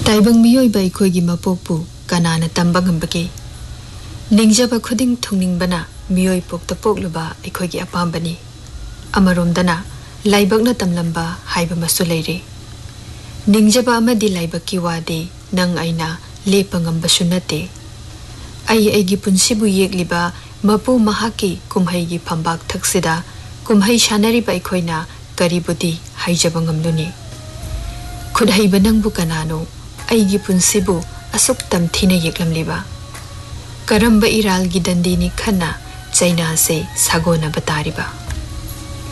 ताइबंग मियोइबा अखोइगी मपोकपु कनाना तंबा ngambage निंगजबा खुदिंग थुंगनिंगबना मियोइ पोक्ता पोकलुबा अखोइगी अपाम्बनी अमरोमदना लाइबकना तमलंबा हाइबा मसु लेरे निंगजबा अमदि लाइबकी वादे नंग आइना लेपा ngambasु नते आइगी पुंसिबु येगलिबा मपु महाकी कुम्हैगी फंबाक थक्सिदा कुम्है शानरिबा अखोइना करिबुदी हाइजबा ngamलुनी खुदहैबा नंगबु कनानो आइगी पुंसिबु असुक तमथिना येगलमलिबा करंबा इरालगी दंदीनी खन्ना चाइना से सागोना बतारिबा।